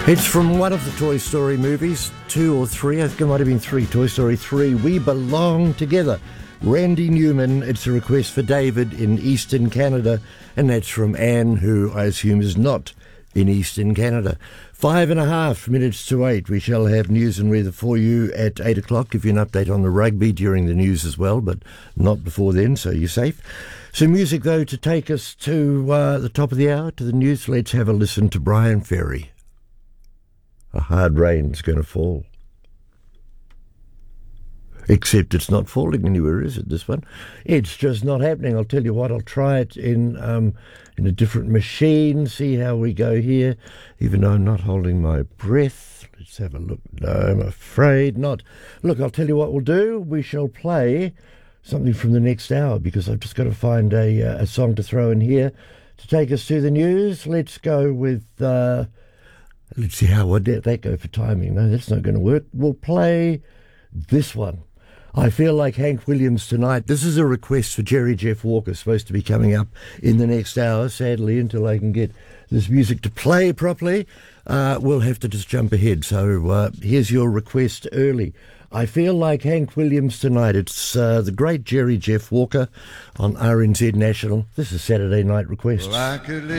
It's from one of the Toy Story movies, 2 or 3, I think it might have been 3, Toy Story 3, We Belong Together. Randy Newman, it's a request for David in Eastern Canada, and that's from Anne, who I assume is not in Eastern Canada. 5.5 minutes to 8, we shall have news and weather for you at 8 o'clock. Give you an update on the rugby during the news as well, but not before then, so you're safe. Some music, though, to take us to the top of the hour, to the news. Let's have a listen to Brian Ferry. A hard rain's going to fall. Except it's not falling anywhere, is it, this one? It's just not happening. I'll tell you what, I'll try it in a different machine, see how we go here, even though I'm not holding my breath. Let's have a look. No, I'm afraid not. Look, I'll tell you what we'll do. We shall play something from the next hour, because I've just got to find a song to throw in here to take us to the news. Let's go with... let's see how would that go for timing. No, that's not going to work. We'll play this one. I Feel Like Hank Williams Tonight. This is a request for Jerry Jeff Walker, supposed to be coming up in the next hour. Sadly, until I can get this music to play properly, we'll have to just jump ahead. So here's your request early. I Feel Like Hank Williams Tonight. It's the great Jerry Jeff Walker on RNZ National. This is Saturday Night Requests. Well,